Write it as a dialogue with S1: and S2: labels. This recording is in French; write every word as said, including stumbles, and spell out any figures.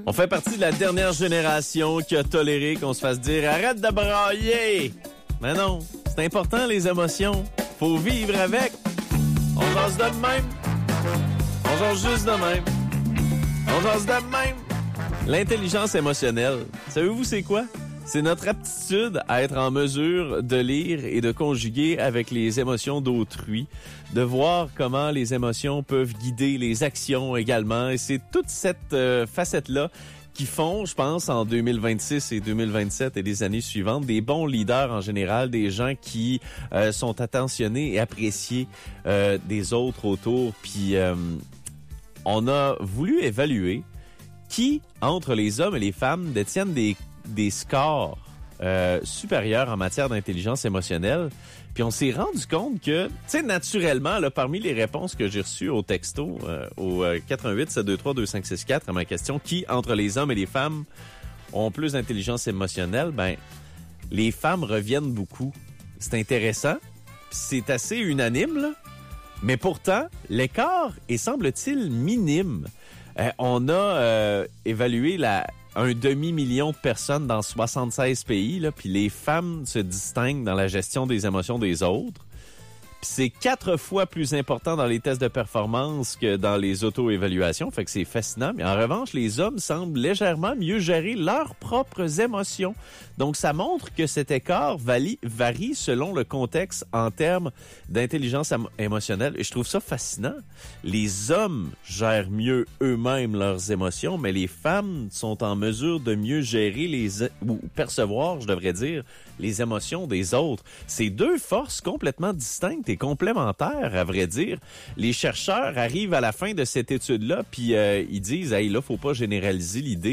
S1: On fait partie de la dernière génération qui a toléré qu'on se fasse dire « Arrête de brailler! » Mais non, c'est important les émotions. Faut vivre avec. On jase de même. On jase juste de même. On jase de même. L'intelligence émotionnelle, savez-vous c'est quoi? C'est notre aptitude à être en mesure de lire et de conjuguer avec les émotions d'autrui, de voir comment les émotions peuvent guider les actions également. Et c'est toute cette euh, facette-là qui font, je pense, en deux mille vingt-six et deux mille vingt-sept et les années suivantes, des bons leaders en général, des gens qui euh, sont attentionnés et appréciés euh, des autres autour. Puis euh, on a voulu évaluer qui, entre les hommes et les femmes, détiennent des des scores euh, supérieurs en matière d'intelligence émotionnelle. Puis on s'est rendu compte que, tu sais, naturellement, là, parmi les réponses que j'ai reçues au texto, euh, au euh, quatre un huit sept deux trois deux cinq six quatre, à ma question, qui, entre les hommes et les femmes, ont plus d'intelligence émotionnelle, ben, les femmes reviennent beaucoup. C'est intéressant. C'est assez unanime, là. Mais pourtant, l'écart est, semble-t-il, minime. Euh, on a euh, évalué la un demi-million de personnes dans soixante-seize pays, là, puis les femmes se distinguent dans la gestion des émotions des autres. Puis c'est quatre fois plus important dans les tests de performance que dans les auto-évaluations, fait que c'est fascinant. Mais en revanche, les hommes semblent légèrement mieux gérer leurs propres émotions. Donc ça montre que cet écart varie, varie selon le contexte en termes d'intelligence am- émotionnelle. Et je trouve ça fascinant. Les hommes gèrent mieux eux-mêmes leurs émotions, mais les femmes sont en mesure de mieux gérer les ou percevoir, je devrais dire, les émotions des autres. C'est deux forces complètement distinctes et complémentaires, à vrai dire. Les chercheurs arrivent à la fin de cette étude-là, puis euh, ils disent, hey, là, faut pas généraliser l'idée